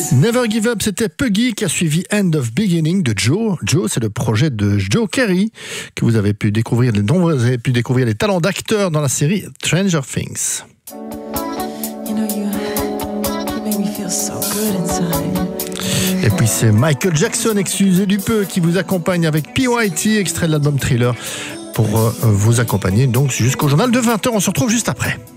Never Give Up, c'était Puggy qui a suivi End of Beginning de Joe. Joe, c'est le projet de Joe Carey que vous avez pu découvrir, dont vous avez pu découvrir les talents d'acteur dans la série Stranger Things. Et puis c'est Michael Jackson, excusez du peu, qui vous accompagne avec PYT, extrait de l'album Thriller, pour vous accompagner donc jusqu'au journal de 20h. On se retrouve juste après.